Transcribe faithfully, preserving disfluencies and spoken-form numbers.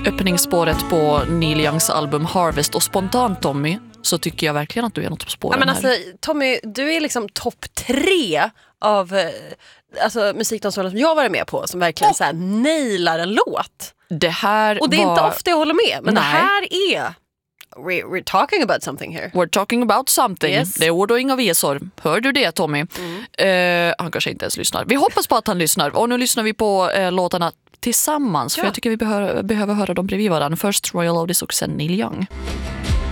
öppningsspåret på Neil Youngs album Harvest. Och spontant, Tommy, så tycker jag verkligen att du är något på spåren. Ja, men här. alltså, Tommy, du är liksom topp tre av alltså, musikdansare som jag varit med på som verkligen oh. så här, nailar en låt. Det här Och det är var... inte ofta jag håller med, men Nej. det här är... We're, we're talking about something here. We're talking about something. Yes. Det är ord och inga visor. Hör du det, Tommy? Mm. Uh, han kanske inte ens lyssnar. Vi hoppas på att han lyssnar. Och nu lyssnar vi på uh, låtarna tillsammans. Ja. För jag tycker vi behöver, behöver höra dem bredvid varandra. Först Royal Otis och sen Neil Young.